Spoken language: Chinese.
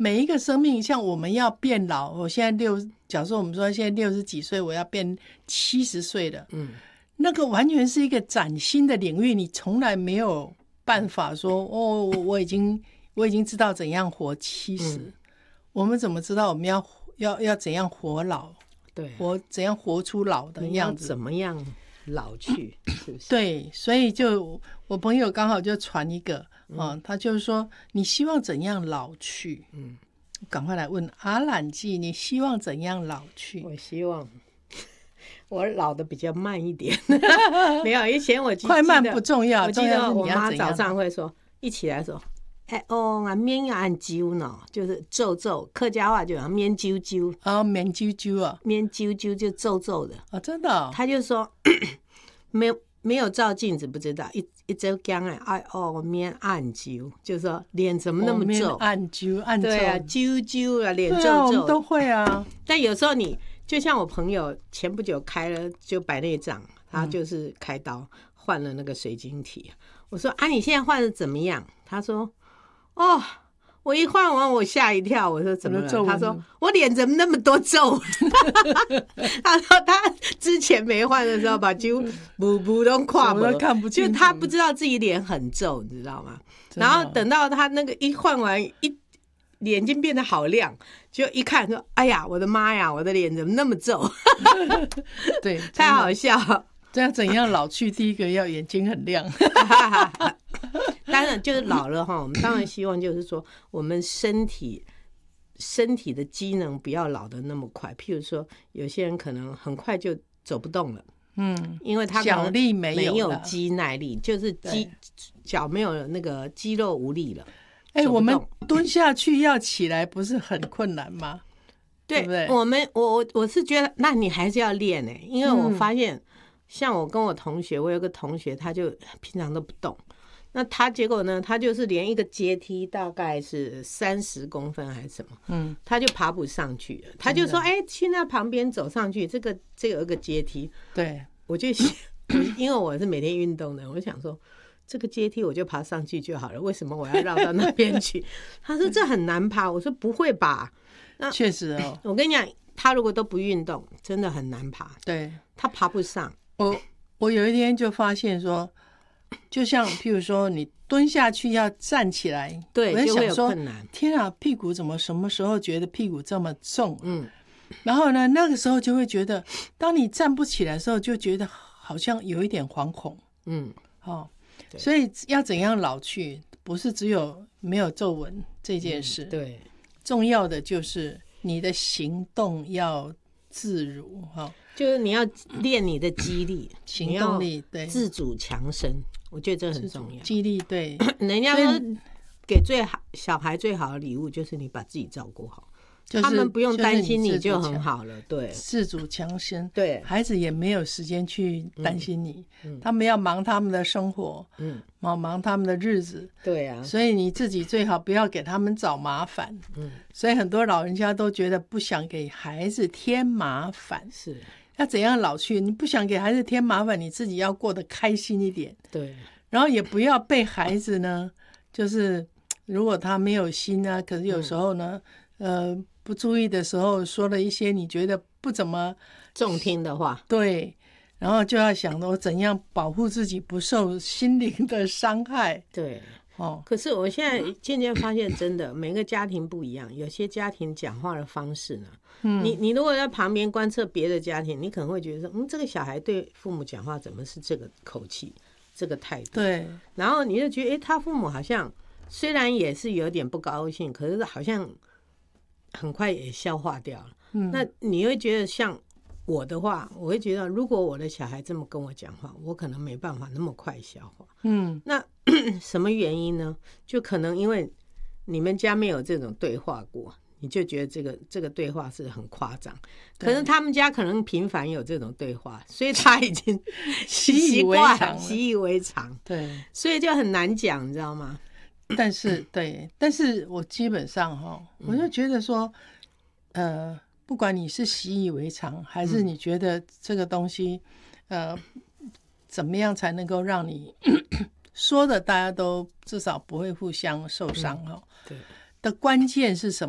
每一个生命，像我们要变老，我现在假设我们说现在60几岁，我要变70岁了，那个完全是一个崭新的领域，你从来没有办法说哦，我已经知道怎样活70，我们怎么知道我们要怎样活老？ 对， 怎样活出老的样子？ 怎么样老去？是不是？ 对，所以就我朋友刚好就传一个，他就是说你希望怎样老去？赶快来问阿懒记，你希望怎样老去？ 我希望我老的比较慢一点。没有，以前我快慢不重要， 我记得我妈早上会说，一起来说，面要按揪呢，就是皱皱，客家话就叫面揪揪。 面揪揪啊， 面揪揪就皱皱的。 真的哦。 他就说没有照镜子不知道，一直讲面按揪，就是说脸怎么那么皱？ 按揪按皱。 对啊，揪揪啊，脸皱皱。 对啊，我们都会啊。 但有时候你就像我朋友前不久开了就白内障，他就是开刀换了那个水晶体。我说你现在换的怎么样？他说我一换完我吓一跳。我说怎么了？他说我脸怎么那么多皱？他说他之前没换的时候把几乎补都跨不看不清楚， 就他不知道自己脸很皱，你知道吗？然后等到他那个一换完眼睛变得好亮，就一看说哎呀我的妈呀，我的脸怎么那么皱？ 对， 太好笑。 这样怎样老去？第一个要眼睛很亮。 当然就是老了哈，我们当然希望就是说我们身体的机能不要老得那么快。譬如说有些人可能很快就走不动了，因为他脚力没有肌耐力，就是脚没有那个肌肉无力了。 我们蹲下去要起来不是很困难吗？对不对？ 我是觉得那你还是要练因为我发现像我跟我同学，我有个同学他就平常都不动，那他结果呢，他就是连一个阶梯大概是30公分还是什么，他就爬不上去了。他就说去那旁边走上去，这个有一个阶梯。 对， 我就因为我是每天运动的，我想说这个阶梯我就爬上去就好了，为什么我要绕到那边去？他说这很难爬。我说不会吧？ 确实我跟你讲，他如果都不运动真的很难爬。对，他爬不上。 我有一天就发现说，就像譬如说你蹲下去要站起来， 对， 我在想说困难， 天啊，屁股怎么什么时候觉得屁股这么重？然后呢，那个时候就会觉得，当你站不起来的时候，就觉得好像有一点惶恐。所以要怎样老去，不是只有没有皱纹这件事。对，重要的就是你的行动要自如就是你要练你的肌力、 行动力，对， 自主强身，我觉得这很重要。 肌力，对， 人家说给小孩最好的礼物就是你把自己照顾好，他们不用担心你就很好了。对， 自主强身， 对， 孩子也没有时间去担心你，他们要忙他们的生活，忙他们的日子。对啊，所以你自己最好不要给他们找麻烦。所以很多老人家都觉得不想给孩子添麻烦，是要怎样老去？你不想给孩子添麻烦，你自己要过得开心一点。对，然后也不要被孩子呢，就是如果他没有心啊，可是有时候呢，不注意的时候说了一些你觉得不怎么中听的话， 对，然后就要想我怎样保护自己不受心灵的伤害。对， 可是我现在渐渐发现，真的每个家庭不一样，有些家庭讲话的方式呢，你如果在旁边观测别的家庭，你可能会觉得说，这个小孩对父母讲话怎么是这个口气，这个态度？对，然后你就觉得，他父母好像虽然也是有点不高兴，可是好像很快也消化掉了。那你会觉得像我的话，我会觉得如果我的小孩这么跟我讲话，我可能没办法那么快消化。那什么原因呢？就可能因为你们家没有这种对话过，你就觉得这个对话是很夸张。可是他们家可能频繁有这种对话，所以他已经习以为常。对，所以就很难讲，你知道吗？ 但是我基本上我就觉得说，不管你是习以为常，还是你觉得这个东西，怎么样才能够让你说的大家都至少不会互相受伤对的关键是什么？